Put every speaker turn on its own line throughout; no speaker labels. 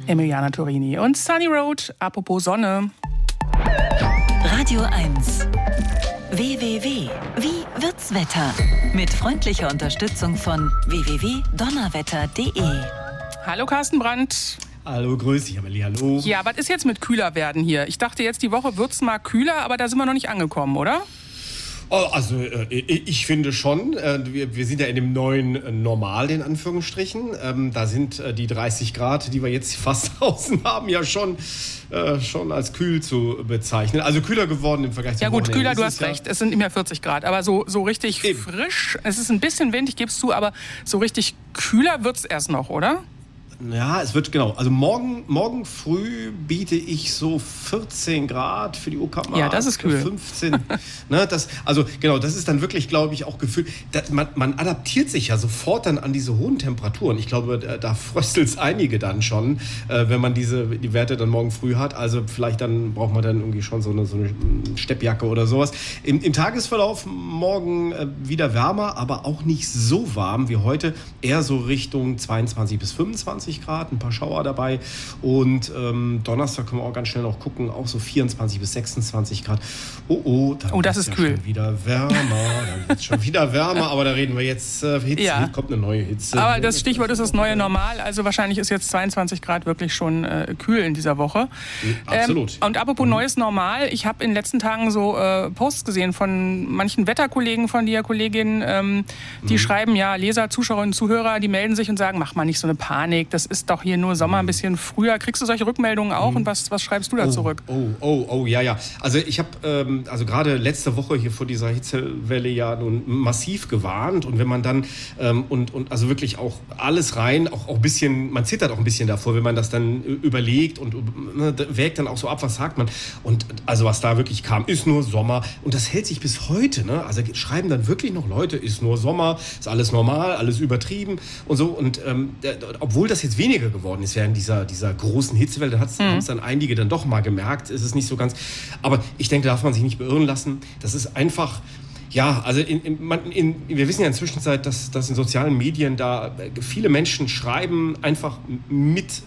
Emiliana Torini und Sunny Road, apropos Sonne.
Radio 1. WWW. Wie wird's Wetter? Mit freundlicher Unterstützung von www.donnerwetter.de.
Hallo Carsten Brandt.
Hallo, grüß dich, Amelie, hallo.
Ja, was ist jetzt mit kühler werden hier? Ich dachte jetzt, die Woche wird's mal kühler, aber da sind wir noch nicht angekommen, oder?
Also ich finde schon, wir sind ja in dem neuen Normal, in Anführungsstrichen. Da sind die 30 Grad, die wir jetzt fast draußen haben, ja schon als kühl zu bezeichnen. Also kühler geworden im Vergleich zum Wochenende.
Ja gut, kühler, du hast recht. Es sind nicht mehr 40 Grad, aber so richtig eben frisch. Es ist ein bisschen Wind, ich gebe es zu, aber so richtig kühler wird's erst noch, oder?
Ja, es wird, genau. Also morgen früh biete ich so 14 Grad für die Uckermark.
Ja, das ist kühl.
15. Ne, das ist dann wirklich, glaube ich, auch gefühlt. Man adaptiert sich ja sofort dann an diese hohen Temperaturen. Ich glaube, da fröstelt es einige dann schon, wenn man die Werte dann morgen früh hat. Also vielleicht dann braucht man dann irgendwie schon so eine Steppjacke oder sowas. Im Tagesverlauf morgen wieder wärmer, aber auch nicht so warm wie heute. Eher so Richtung 22 bis 25 Grad, ein paar Schauer dabei. Und Donnerstag können wir auch ganz schnell noch gucken, auch so 24 bis 26 Grad. Dann
das ist
ja
kühl.
Schon wieder wärmer, dann wird es schon wieder wärmer, aber da reden wir jetzt Hitze, ja. Kommt eine neue Hitze.
Aber das Stichwort ist das neue Normal, also wahrscheinlich ist jetzt 22 Grad wirklich schon kühl in dieser Woche.
Absolut.
Und apropos neues Normal, ich habe in den letzten Tagen so Posts gesehen von manchen Wetterkollegen von dir, Kolleginnen, die schreiben, ja, Leser, Zuschauerinnen, Zuhörer, die melden sich und sagen, mach mal nicht so eine Panik, das ist doch hier nur Sommer ein bisschen früher. Kriegst du solche Rückmeldungen auch und was schreibst du da zurück?
Ja. Also ich habe gerade letzte Woche hier vor dieser Hitzewelle ja nun massiv gewarnt und wenn man dann und also wirklich auch alles rein, auch ein bisschen, man zittert auch ein bisschen davor, wenn man das dann überlegt und wägt dann auch so ab, was sagt man. Und also was da wirklich kam, ist nur Sommer und das hält sich bis heute. Ne? Also schreiben dann wirklich noch Leute, ist nur Sommer, ist alles normal, alles übertrieben und so. Und obwohl das jetzt weniger geworden ist während dieser großen Hitzewelle, haben es dann einige dann doch mal gemerkt, ist es nicht so ganz. Aber ich denke, da darf man sich nicht beirren lassen. Das ist einfach. Ja, also wir wissen ja inzwischen, dass in sozialen Medien da viele Menschen schreiben, einfach mit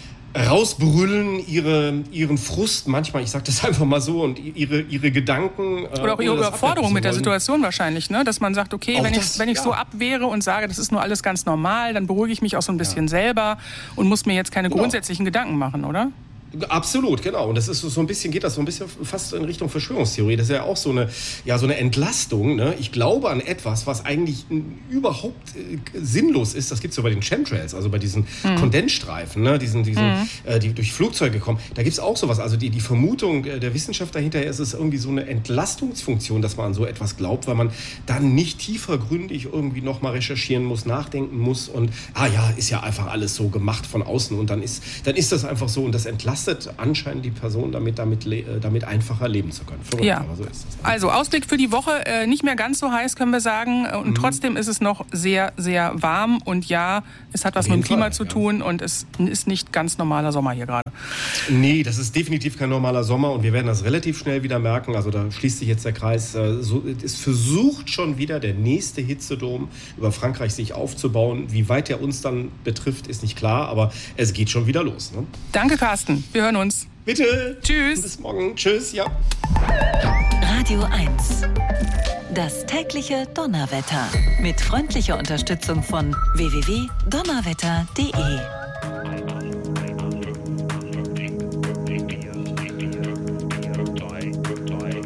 rausbrüllen ihren Frust manchmal, ich sage das einfach mal so, und ihre Gedanken.
Oder auch ihre Überforderung mit der Situation wahrscheinlich, ne? Dass man sagt, okay, wenn ich so abwehre und sage, das ist nur alles ganz normal, dann beruhige ich mich auch so ein bisschen selber und muss mir jetzt keine grundsätzlichen Gedanken machen, oder?
Absolut, genau. Und das ist so ein bisschen, geht das so ein bisschen fast in Richtung Verschwörungstheorie. Das ist ja auch so eine Entlastung. Ne? Ich glaube an etwas, was eigentlich überhaupt sinnlos ist. Das gibt es ja bei den Chemtrails, also bei diesen Kondensstreifen, ne? Die durch Flugzeuge kommen. Da gibt es auch sowas. Also die Vermutung der Wissenschaft dahinter ist es irgendwie so eine Entlastungsfunktion, dass man an so etwas glaubt, weil man dann nicht tiefergründig irgendwie nochmal recherchieren muss, nachdenken muss und ist ja einfach alles so gemacht von außen und dann ist das einfach so und das entlastet anscheinend die Person, damit einfacher leben zu können. Verrückt, aber so ist das.
Also Ausblick für die Woche, nicht mehr ganz so heiß, können wir sagen. Und trotzdem ist es noch sehr, sehr warm. Und ja, es hat was mit dem Klima zu tun und es ist nicht ganz normaler Sommer hier gerade.
Nee, das ist definitiv kein normaler Sommer und wir werden das relativ schnell wieder merken. Also da schließt sich jetzt der Kreis. Es versucht schon wieder der nächste Hitzedom über Frankreich sich aufzubauen. Wie weit er uns dann betrifft, ist nicht klar, aber es geht schon wieder los. Ne?
Danke, Carsten. Wir hören uns.
Bitte.
Tschüss.
Bis morgen. Tschüss. Ja.
Radio 1. Das tägliche Donnerwetter. Mit freundlicher Unterstützung von www.donnerwetter.de.